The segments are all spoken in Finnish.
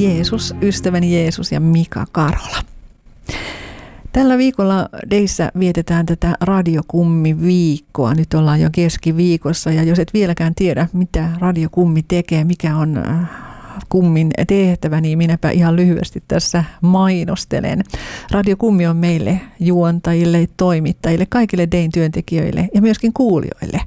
Jeesus, ystäväni Jeesus ja Mika Karola. Tällä viikolla Deissä vietetään tätä radiokummi-viikkoa. Nyt ollaan jo keskiviikossa ja jos et vieläkään tiedä, mitä radiokummi tekee, mikä on kummin tehtävä, niin minäpä ihan lyhyesti tässä mainostelen. Radiokummi on meille juontajille, toimittajille, kaikille Dein työntekijöille ja myöskin kuulijoille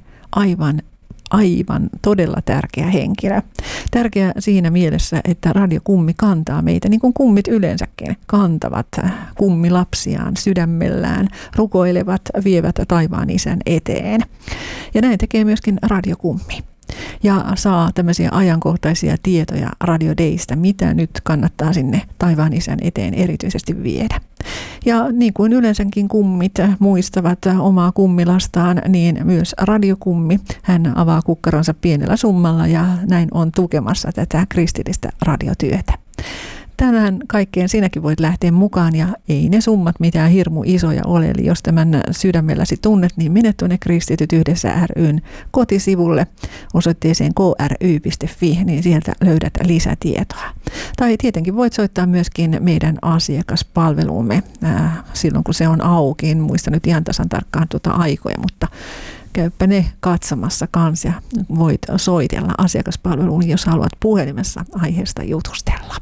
aivan todella tärkeä henkilö. Tärkeä siinä mielessä, että radiokummi kantaa meitä, niin kuin kummit yleensäkin kantavat kummilapsiaan sydämellään, rukoilevat, vievät taivaan isän eteen. Ja näin tekee myöskin radiokummi. Ja saa tämmöisiä ajankohtaisia tietoja Radio Deistä, mitä nyt kannattaa sinne taivaan isän eteen erityisesti viedä. Ja niin kuin yleensäkin kummit muistavat omaa kummilastaan, niin myös radiokummi, hän avaa kukkaronsa pienellä summalla ja näin on tukemassa tätä kristillistä radiotyötä. Tänään kaikkeen sinäkin voit lähteä mukaan ja ei ne summat mitään hirmu isoja ole. Eli jos tämän sydämelläsi tunnet, niin mene tuonne Kristityt yhdessä ry:n kotisivulle osoitteeseen kry.fi, niin sieltä löydät lisätietoa. Tai tietenkin voit soittaa myöskin meidän asiakaspalveluumme silloin, kun se on auki. En muista nyt ihan tasan tarkkaan aikoja, mutta käypä ne katsomassa kanssa ja voit soitella asiakaspalveluun, jos haluat puhelimessa aiheesta jutustella.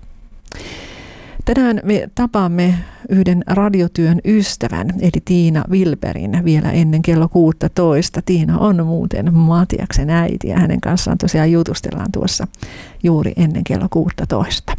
Tänään me tapaamme yhden radiotyön ystävän, eli Tiina Wilberin vielä ennen kello 16. Tiina on muuten Matiaksen äiti ja hänen kanssaan tosiaan jutustellaan tuossa juuri ennen kello 16.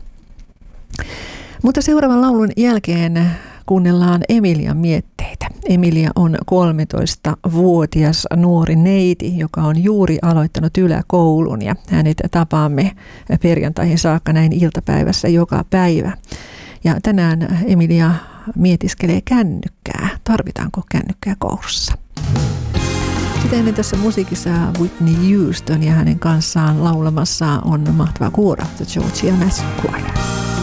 Mutta seuraavan laulun jälkeen kuunnellaan Emilian mietteitä. Emilia on 13-vuotias nuori neiti, joka on juuri aloittanut yläkoulun ja hänet tapaamme perjantaihin saakka näin iltapäivässä joka päivä. Ja tänään Emilia mietiskelee kännykkää. Tarvitaanko kännykkää koulussa? Sitten ennen tässä musiikissa Whitney Houston ja hänen kanssaan laulamassa on mahtava kuoro, The Georgia Mass Choir.